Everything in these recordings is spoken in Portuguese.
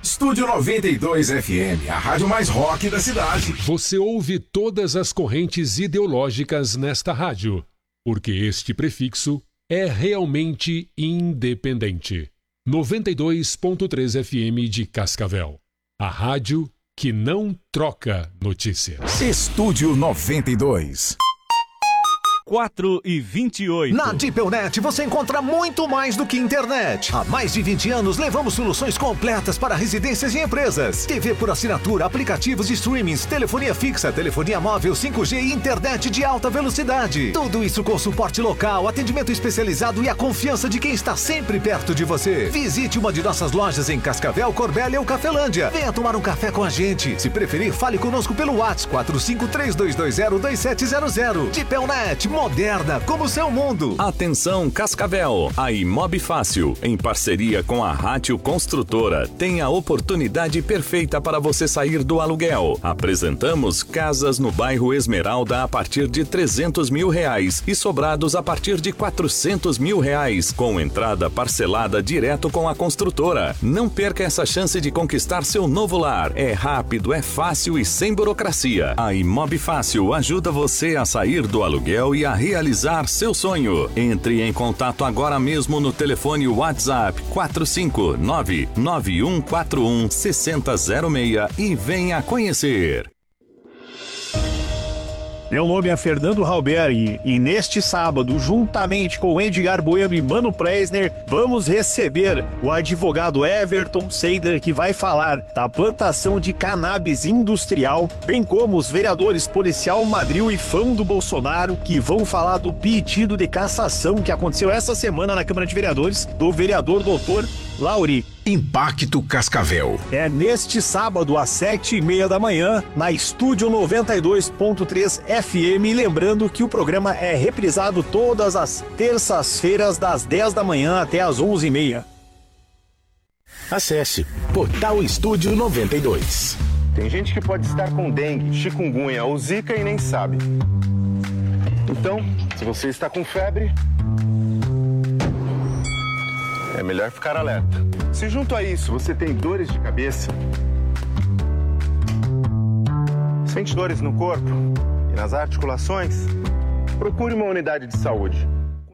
Estúdio 92 FM, a rádio mais rock da cidade. Você ouve todas as correntes ideológicas nesta rádio, porque este prefixo é realmente independente. 92.3 FM de Cascavel. A rádio que não troca notícias. Estúdio 92. 4h28. Na DeepelNet você encontra muito mais do que internet. Há mais de 20 anos levamos soluções completas para residências e empresas. TV por assinatura, aplicativos de streamings, telefonia fixa, telefonia móvel, 5G e internet de alta velocidade. Tudo isso com suporte local, atendimento especializado e a confiança de quem está sempre perto de você. Visite uma de nossas lojas em Cascavel, Corbélia ou Cafelândia. Venha tomar um café com a gente. Se preferir, fale conosco pelo WhatsApp 4532202700. DeepelNet, moderna como seu mundo. Atenção Cascavel, a Imob Fácil, em parceria com a Rátio Construtora, tem a oportunidade perfeita para você sair do aluguel. Apresentamos casas no bairro Esmeralda a partir de R$300 mil e sobrados a partir de R$400 mil, com entrada parcelada direto com a construtora. Não perca essa chance de conquistar seu novo lar. É rápido, é fácil e sem burocracia. A Imob Fácil ajuda você a sair do aluguel e a realizar seu sonho. Entre em contato agora mesmo no telefone WhatsApp 459-9141-6006 e venha conhecer. Meu nome é Fernando Halberg e neste sábado, juntamente com Edgar Bueno e Mano Preisner, vamos receber o advogado Everton Seidler, que vai falar da plantação de cannabis industrial, bem como os vereadores Policial Madril e Fão do Bolsonaro, que vão falar do pedido de cassação que aconteceu essa semana na Câmara de Vereadores do vereador Dr. Lauri. Impacto Cascavel. É neste sábado às 7h30 da manhã, na Estúdio 92.3 FM. Lembrando que o programa é reprisado todas as terças-feiras, das 10 da manhã até as 11h30. Acesse Portal Estúdio 92. Tem gente que pode estar com dengue, chikungunya ou zika e nem sabe. Então, se você está com febre, é melhor ficar alerta. Se junto a isso você tem dores de cabeça, sente dores no corpo e nas articulações, procure uma unidade de saúde.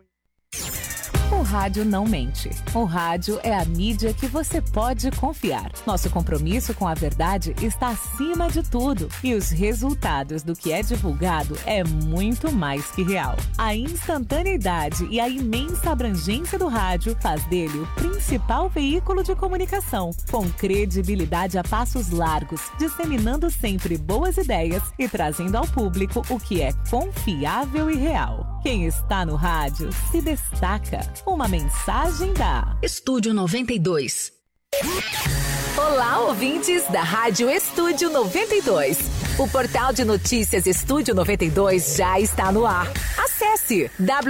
O rádio não mente. O rádio é a mídia que você pode confiar. Nosso compromisso com a verdade está acima de tudo. E os resultados do que é divulgado é muito mais que real. A instantaneidade e a imensa abrangência do rádio faz dele o principal veículo de comunicação, com credibilidade a passos largos, disseminando sempre boas ideias e trazendo ao público o que é confiável e real. Quem está no rádio se destaca. Uma mensagem da Estúdio 92. Olá, ouvintes da Rádio Estúdio 92. O portal de notícias Estúdio 92 já está no ar. Acesse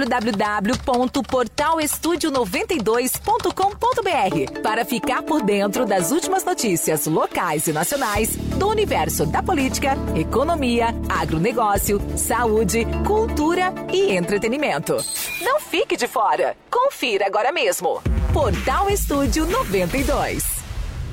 www.portalestudio92.com.br para ficar por dentro das últimas notícias locais e nacionais do universo da política, economia, agronegócio, saúde, cultura e entretenimento. Não fique de fora. Confira agora mesmo. Portal Estúdio 92.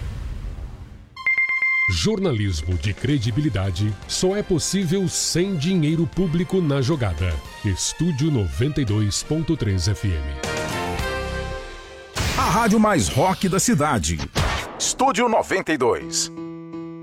Jornalismo de credibilidade só é possível sem dinheiro público na jogada. Estúdio 92.3 FM. A rádio mais rock da cidade. Estúdio 92.